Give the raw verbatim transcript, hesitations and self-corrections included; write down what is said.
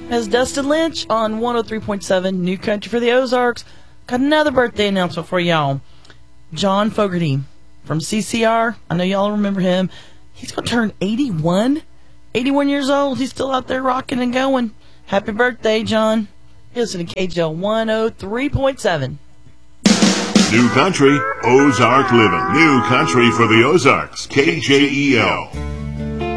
As Dustin Lynch on one oh three point seven New Country for the Ozarks. Got another birthday announcement for y'all. John Fogerty from C C R. I know y'all remember him. He's going to turn eighty-one. eighty-one years old. He's still out there rocking and going. Happy birthday, John. Listen to K J L one oh three point seven. New Country, Ozark Living. New Country for the Ozarks, K J E L.